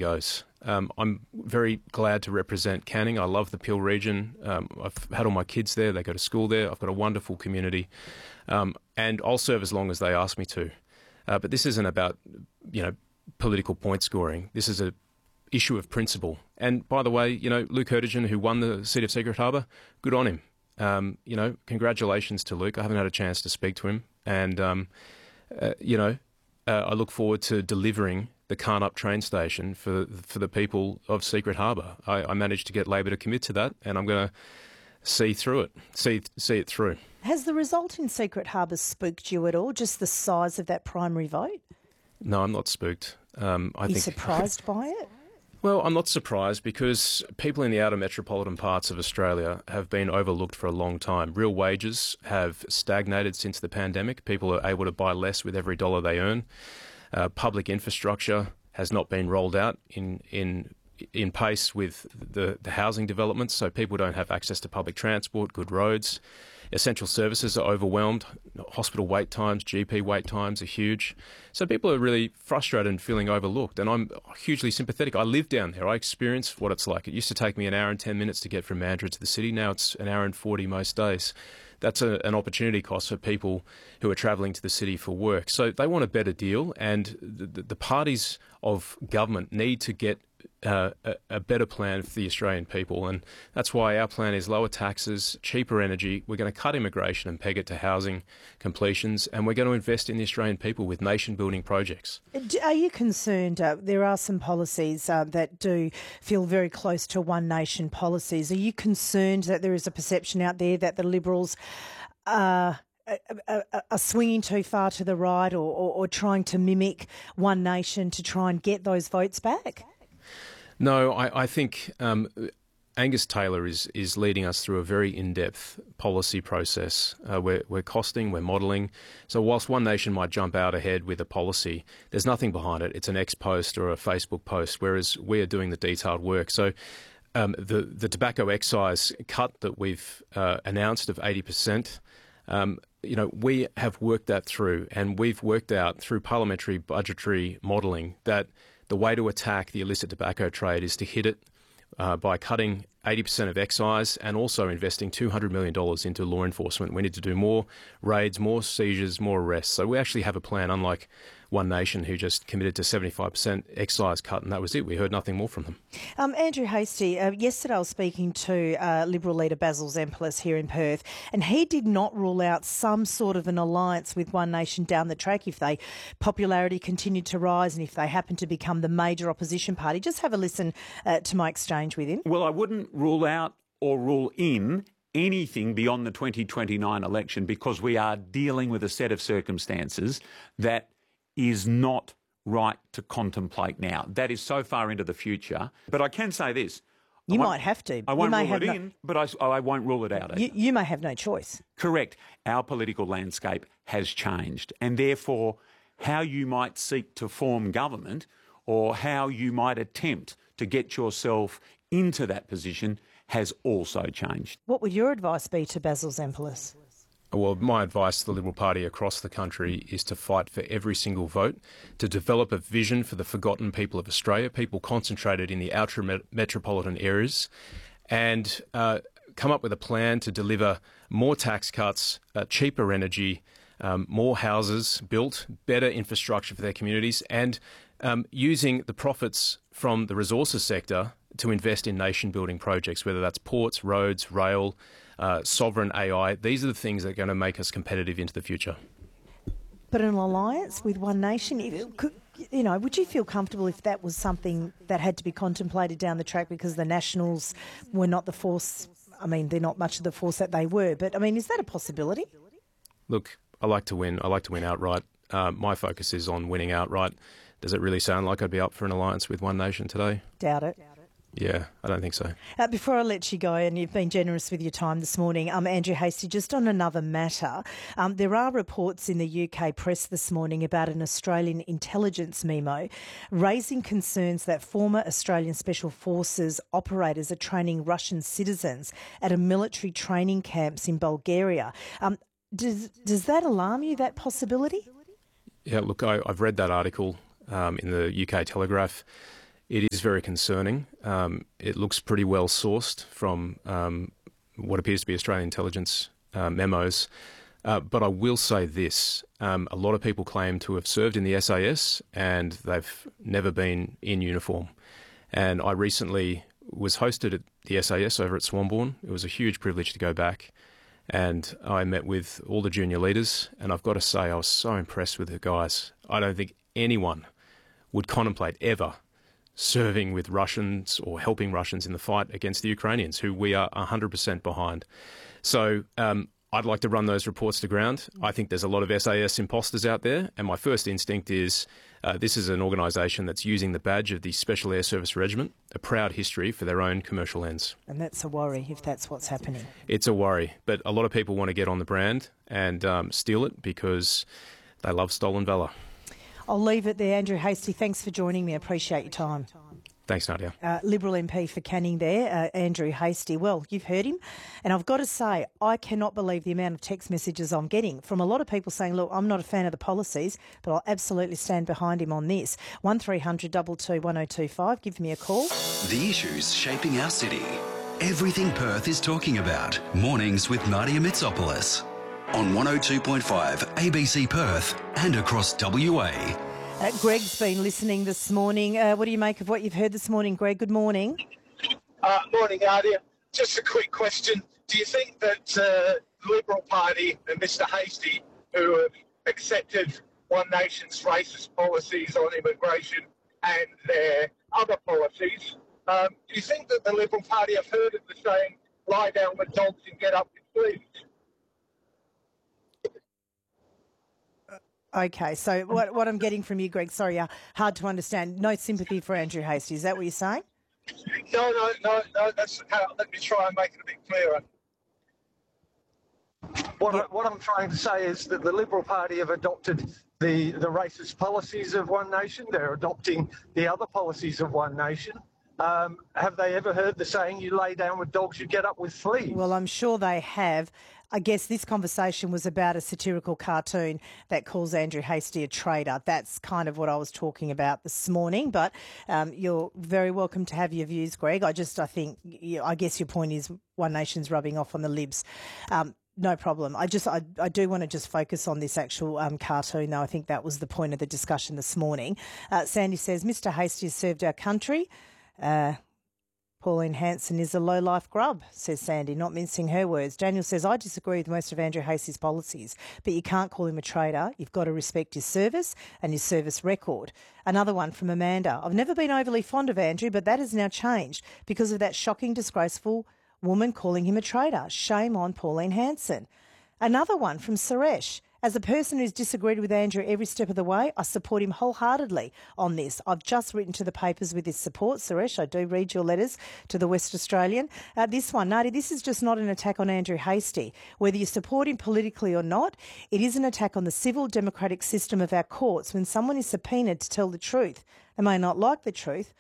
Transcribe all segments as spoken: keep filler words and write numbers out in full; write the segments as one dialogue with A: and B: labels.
A: goes. Um, I'm very glad to represent Canning. I love the Peel region. Um, I've had all my kids there. They go to school there. I've got a wonderful community. Um, and I'll serve as long as they ask me to. Uh, but this isn't about, you know, political point scoring. This is a issue of principle. And by the way, you know, Luke Erdogan, who won the seat of Secret Harbour, good on him. Um, you know, congratulations to Luke. I haven't had a chance to speak to him. And, um, uh, you know, uh, I look forward to delivering the Carnup train station for for the people of Secret Harbour. I, I managed to get Labor to commit to that, and I'm going to see through it, see see it through.
B: Has the result in Secret Harbour spooked you at all, just the size of that primary vote?
A: No, I'm not spooked. Um, I
B: Are you
A: think,
B: surprised by it?
A: Well, I'm not surprised because people in the outer metropolitan parts of Australia have been overlooked for a long time. Real wages have stagnated since the pandemic. People are able to buy less with every dollar they earn. Uh, public infrastructure has not been rolled out in in in pace with the, the housing developments, so people don't have access to public transport, good roads. Essential services are overwhelmed. Hospital wait times, G P wait times are huge. So people are really frustrated and feeling overlooked, and I'm hugely sympathetic. I live down there. I experience what it's like. It used to take me an hour and ten minutes to get from Mandurah to the city. Now it's an hour and forty most days. That's a, an opportunity cost for people who are travelling to the city for work. So they want a better deal, and the, the parties of government need to get uh, a, a better plan for the Australian people. And that's why our plan is lower taxes, cheaper energy. We're going to cut immigration and peg it to housing completions, and we're going to invest in the Australian people with nation-building projects.
B: Are you concerned? Uh, there are some policies uh, that do feel very close to one nation policies. Are you concerned that there is a perception out there that the Liberals are, are, are swinging too far to the right, or, or, or trying to mimic one nation to try and get those votes back?
A: No, I, I think um, Angus Taylor is is leading us through a very in-depth policy process. Uh, we're, we're costing, we're modelling. So whilst One Nation might jump out ahead with a policy, there's nothing behind it. It's an X post or a Facebook post, whereas we are doing the detailed work. So um, the, the tobacco excise cut that we've uh, announced of eighty percent, um, you know, we have worked that through, and we've worked out through parliamentary budgetary modelling that the way to attack the illicit tobacco trade is to hit it uh, by cutting eighty percent of excise and also investing two hundred million dollars into law enforcement. We need to do more raids, more seizures, more arrests. So we actually have a plan, unlike One Nation, who just committed to seventy-five percent excise cut, and that was it. We heard nothing more from them.
B: Um, Andrew Hastie, uh, yesterday I was speaking to uh, Liberal leader Basil Zempilas here in Perth, and he did not rule out some sort of an alliance with One Nation down the track if they popularity continued to rise and if they happen to become the major opposition party. Just have a listen uh, to my exchange with him.
C: Well, I wouldn't rule out or rule in anything beyond the twenty twenty-nine election, because we are dealing with a set of circumstances that is not right to contemplate now. That is so far into the future. But I can say this.
B: You might have to.
C: I won't
B: you may
C: rule
B: have
C: it
B: no,
C: in, but I, I won't rule it out.
B: You, you may have no choice.
C: Correct. Our political landscape has changed, and therefore how you might seek to form government or how you might attempt to get yourself into that position has also changed.
B: What would your advice be to Basil Zempilas?
A: Well, my advice to the Liberal Party across the country is to fight for every single vote, to develop a vision for the forgotten people of Australia, people concentrated in the outer metropolitan areas, and uh, come up with a plan to deliver more tax cuts, uh, cheaper energy, um, more houses built, better infrastructure for their communities, and um, using the profits from the resources sector to invest in nation-building projects, whether that's ports, roads, rail, uh, sovereign A I. These are the things that are going to make us competitive into the future.
B: But an alliance with One Nation, could, you know, would you feel comfortable if that was something that had to be contemplated down the track because the Nationals were not the force? I mean, they're not much of the force that they were. But, I mean, is that a possibility?
A: Look, I like to win. I like to win outright. Uh, my focus is on winning outright. Does it really sound like I'd be up for an alliance with One Nation today?
B: Doubt it.
A: Yeah, I don't think so.
B: Uh, before I let you go, and you've been generous with your time this morning, um, Andrew Hastie, just on another matter, um, there are reports in the U K press this morning about an Australian intelligence memo raising concerns that former Australian Special Forces operators are training Russian citizens at a military training camps in Bulgaria. Um, does, does that alarm you, that possibility?
A: Yeah, look, I, I've read that article um, in the U K Telegraph. It is very concerning. Um, it looks pretty well sourced from um, what appears to be Australian intelligence uh, memos. Uh, but I will say this. Um, a lot of people claim to have served in the S A S and they've never been in uniform. And I recently was hosted at the S A S over at Swanbourne. It was a huge privilege to go back. And I met with all the junior leaders. And I've got to say, I was so impressed with the guys. I don't think anyone would contemplate ever serving with Russians or helping Russians in the fight against the Ukrainians, who we are one hundred percent behind. So um, I'd like to run those reports to ground. I think there's a lot of S A S imposters out there, and my first instinct is uh, this is an organisation that's using the badge of the Special Air Service Regiment, a proud history, for their own commercial ends.
B: And that's a worry if that's what's happening.
A: It's a worry, but a lot of people want to get on the brand and um, steal it because they love stolen valour.
B: I'll leave it there. Andrew Hastie, thanks for joining me. I appreciate your time.
A: Thanks, Nadia.
B: Uh, Liberal M P for Canning there, uh, Andrew Hastie. Well, you've heard him. And I've got to say, I cannot believe the amount of text messages I'm getting from a lot of people saying, look, I'm not a fan of the policies, but I'll absolutely stand behind him on this. one three hundred two two one oh two five. Give me a call.
D: The issues shaping our city. Everything Perth is talking about. Mornings with Nadia Mitsopoulos. On one oh two point five A B C Perth and across W A.
B: Uh, Greg's been listening this morning. Uh, what do you make of what you've heard this morning, Greg? Good morning.
E: Uh, morning, Nadia. Just a quick question. Do you think that uh, the Liberal Party and Mister Hastie, who have accepted One Nation's racist policies on immigration and their other policies, um, do you think that the Liberal Party have heard of the saying, lie down with dogs and get up with fleas?
B: Okay, so what, what I'm getting from you, Greg, sorry, uh, hard to understand. No sympathy for Andrew Hastie. Is that what you're saying?
E: No, no, no, no. That's how, let me try and make it a bit clearer.
F: What, I, what I'm trying to say is that the Liberal Party have adopted the, the racist policies of One Nation. They're adopting the other policies of One Nation. Um, have they ever heard the saying, you lay down with dogs, you get up with fleas?
B: Well, I'm sure they have. I guess this conversation was about a satirical cartoon that calls Andrew Hastie a traitor. That's kind of what I was talking about this morning. But um, you're very welcome to have your views, Greg. I just, I think, you, I guess your point is One Nation's rubbing off on the libs. Um, no problem. I just, I, I do want to just focus on this actual um, cartoon, though. I think that was the point of the discussion this morning. Uh, Sandy says, Mister Hastie has served our country. Uh, Pauline Hanson is a low-life grub, says Sandy, not mincing her words. Daniel says, I disagree with most of Andrew Hastie's policies, but you can't call him a traitor. You've got to respect his service and his service record. Another one from Amanda. I've never been overly fond of Andrew, but that has now changed because of that shocking, disgraceful woman calling him a traitor. Shame on Pauline Hanson. Another one from Suresh. As a person who's disagreed with Andrew every step of the way, I support him wholeheartedly on this. I've just written to the papers with this support, Suresh. I do read your letters to the West Australian. Uh, this one, Nadia, this is just not an attack on Andrew Hastie. Whether you support him politically or not, it is an attack on the civil democratic system of our courts when someone is subpoenaed to tell the truth. They may not like the truth,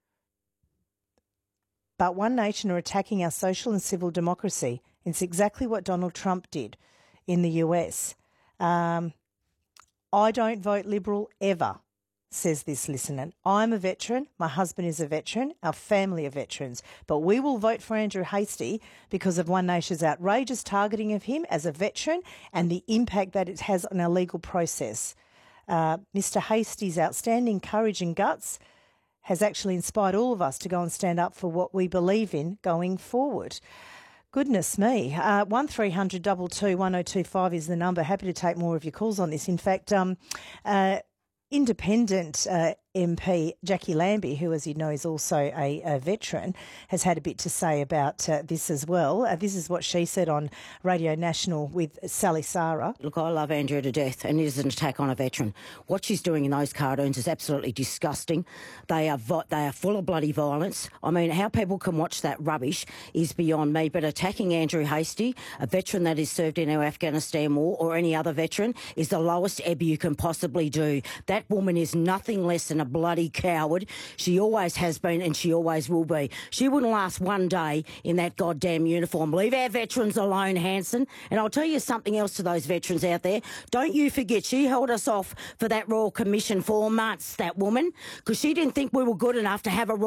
B: but One Nation are attacking our social and civil democracy. It's exactly what Donald Trump did in the U S. Um, I don't vote Liberal ever, says this listener. I'm a veteran. My husband is a veteran. Our family are veterans. But we will vote for Andrew Hastie because of One Nation's outrageous targeting of him as a veteran and the impact that it has on our legal process. Uh, Mister Hastie's outstanding courage and guts has actually inspired all of us to go and stand up for what we believe in going forward. Goodness me. Uh, one three hundred two two one oh two five is the number. Happy to take more of your calls on this. In fact, um, uh, independent uh, M P Jackie Lambie, who, as you know, is also a, a veteran, has had a bit to say about uh, this as well. Uh, this is what she said on Radio National with Sally Sara.
G: Look, I love Andrea to death, and it is an attack on a veteran. What she's doing in those cartoons is absolutely disgusting. They are vo- they are full of bloody violence. I mean, how people can watch that rubbish is beyond me. But attacking Andrew Hastie, a veteran that has served in our Afghanistan war, or any other veteran, is the lowest ebb you can possibly do. That woman is nothing less than and a bloody coward. She always has been and she always will be. She wouldn't last one day in that goddamn uniform. Leave our veterans alone, Hanson. And I'll tell you something else to those veterans out there. Don't you forget, she held us off for that Royal Commission for months, that woman, because she didn't think we were good enough to have a Royal